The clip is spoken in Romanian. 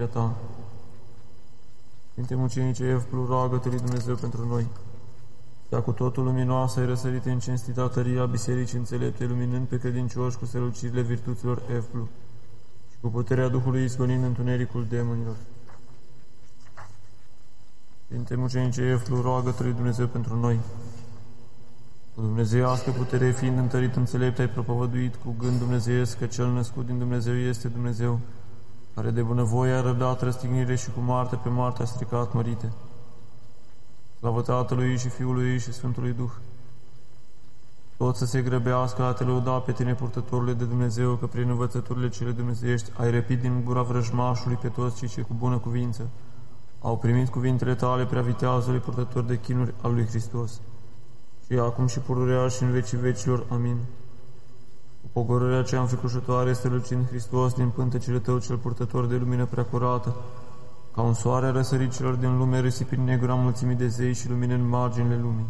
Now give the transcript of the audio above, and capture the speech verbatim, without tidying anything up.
puterea ta. Sfinte Mucenice Evplu, roagă-te lui Dumnezeu pentru noi. Cea cu totul luminoasă ai răsărit în cinstita tăria Bisericii înțelepte, luminând pe credincioși cu strălucirile virtuților Evplu și cu puterea Duhului izgonind întunericul demonilor. Sfinte Mucenice Evplu, roagă-te lui Dumnezeu pentru noi. Cu dumnezeiască putere fiind întărit înțelept, ai propovăduit cu gând dumnezeiesc că cel născut din Dumnezeu este Dumnezeu, care de bunăvoie a răbdat răstignire și cu moarte pe moarte a stricat mărite. Slavă Tatălui și Fiului și Sfântului Duh. Tot să se grăbească a te lăuda pe tine, purtătorule de Dumnezeu, că prin învățăturile cele dumnezeiești ai răpit din gura vrăjmașului pe toți cei ce cu bună cuvință au primit cuvintele tale, prea viteazului, purtător de chinuri al lui Hristos. Și acum și pururea și în vecii vecilor. Amin. Cu pogorârea cea înfricoșătoare, strălucind Hristos din pântecele tău, cel purtător de lumină prea curată, ca un soare a răsărit celor din lume, risipind negura mulțimii de zei și lumină în marginile lumii.